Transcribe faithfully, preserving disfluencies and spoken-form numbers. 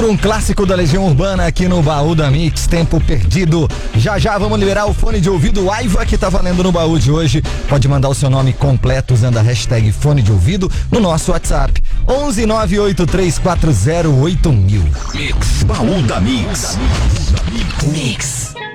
Um clássico da Legião Urbana aqui no Baú da Mix, Tempo Perdido. Já já vamos liberar o fone de ouvido Aiva que tá valendo no baú de hoje. Pode mandar o seu nome completo usando a hashtag fone de ouvido no nosso WhatsApp onze nove oito três quatro zero oito mil. Mix, Baú da Mix. Mix.